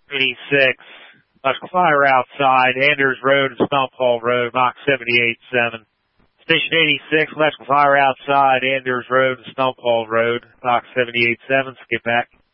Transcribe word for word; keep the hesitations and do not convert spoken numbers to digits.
eighty-six, electrical fire outside, Anders Road and Stump Hall Road, Mach seventy-eight seven. Station eighty-six, electrical fire outside, Anders Road and Stump Hall Road, Mach seventy-eight seven, skip back.